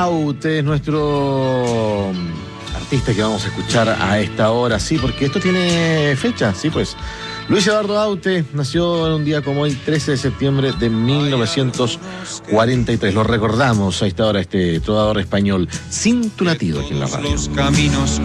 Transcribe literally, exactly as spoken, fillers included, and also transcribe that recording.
Aute es nuestro artista que vamos a escuchar a esta hora, sí, porque esto tiene fecha, sí, pues. Luis Eduardo Aute nació en un día como hoy, trece de septiembre de mil novecientos cuarenta y tres. Lo recordamos a esta hora, este trovador español, sin tu latido aquí en la radio.